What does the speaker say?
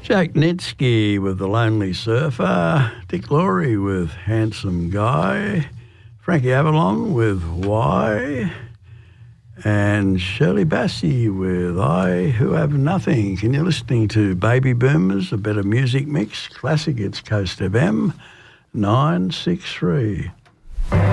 Jack Nitsky with The Lonely Surfer, Dick Laurie with Handsome Guy, Frankie Avalon with Why, and Shirley Bassey with I Who Have Nothing. And you're listening to Baby Boomers, a better music mix. Classic, it's Coast FM 963.